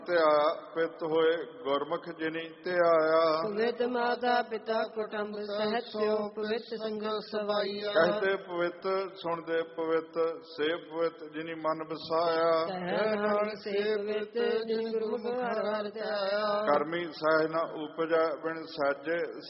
ਤੇ ਆਇਆ ਪਿਤ ਹੋਏ ਗੁਰਮੁਖ ਜਿਨੀ ਤੇ ਆਇਆ। ਪਵਿੱਤ ਮਾਤਾ ਪਿਤਾ ਕੁਟੁੰਬ ਸਹਿਤ ਸਿਓ ਪਵਿੱਤ ਸੰਗਤ ਸਵਾਈਆ। ਕਹਤੇ ਪਵਿੱਤ ਸੁਣਦੇ ਪਵਿੱਤ ਸੇ ਪਵਿੱਤ ਜਿਨੀ ਮਨ ਵਸਾਇਆ। ਕਹਿ ਨਾਲ ਸੇ ਪਵਿੱਤ ਜਿਨ ਗੁਰਮੁਖ ਹਰਿ ਹਰਿ ਧਿਆਇਆ। ਕਰਮੀ ਸਹਿ ਨ ਉਪਜੈ ਬਿਨ ਸਾਜੇ